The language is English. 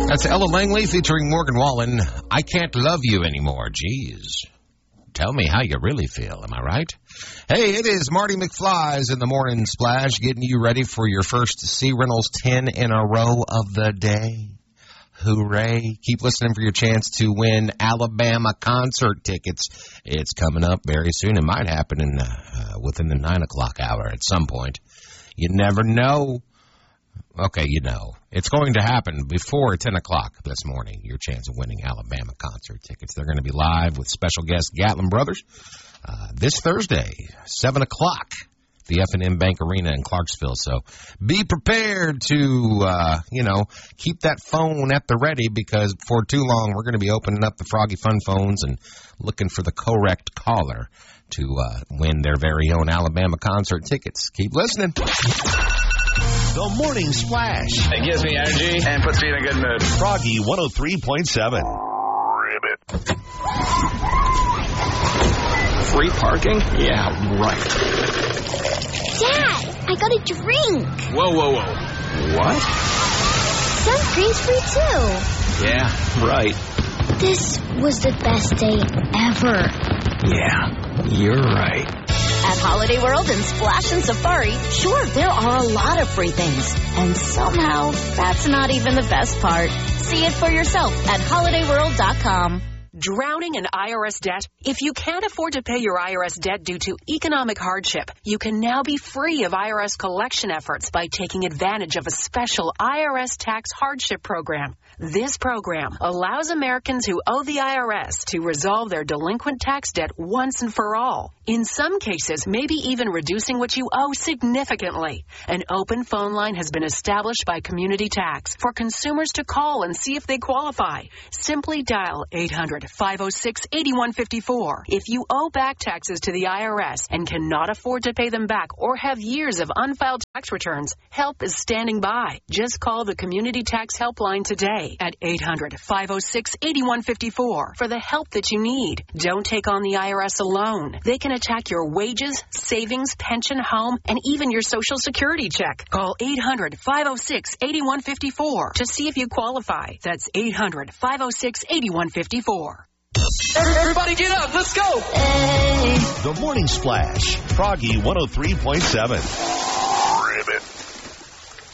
That's Ella Langley featuring Morgan Wallen. I Can't Love You Anymore. Jeez. Tell me how you really feel. Am I right? Hey, it is Marty McFly's in the Morning Splash, getting you ready for your first C. Reynolds 10 in a row of the day. Hooray. Keep listening for your chance to win Alabama concert tickets. It's coming up very soon. It might happen within the 9 o'clock hour at some point. You never know. Okay, you know. It's going to happen before 10 o'clock this morning, your chance of winning Alabama concert tickets. They're going to be live with special guest Gatlin Brothers this Thursday, 7 o'clock, the F&M Bank Arena in Clarksville. So be prepared to, keep that phone at the ready, because before too long we're going to be opening up the Froggy Fun phones and looking for the correct caller to win their very own Alabama concert tickets. Keep listening. The Morning Splash. It gives me energy and puts me in a good mood. Froggy 103.7. Free parking? Yeah, right. Dad, I got a drink. Whoa. What? Sunscreen's free too. Yeah, right. This was the best day ever. Yeah, you're right. At Holiday World and Splash and Safari, sure, there are a lot of free things. And somehow, that's not even the best part. See it for yourself at holidayworld.com. Drowning in IRS debt? If you can't afford to pay your IRS debt due to economic hardship, you can now be free of IRS collection efforts by taking advantage of a special IRS tax hardship program. This program allows Americans who owe the IRS to resolve their delinquent tax debt once and for all. In some cases, maybe even reducing what you owe significantly. An open phone line has been established by Community Tax for consumers to call and see if they qualify. Simply dial 800-506-8154. If you owe back taxes to the IRS and cannot afford to pay them back or have years of unfiled tax returns, help is standing by. Just call the Community Tax Helpline today at 800-506-8154 for the help that you need. Don't take on the IRS alone. They can attack your wages, savings, pension, home, and even your Social Security check. Call 800-506-8154 to see if you qualify. That's 800-506-8154. Everybody get up. Let's go. The Morning Splash. Froggy 103.7.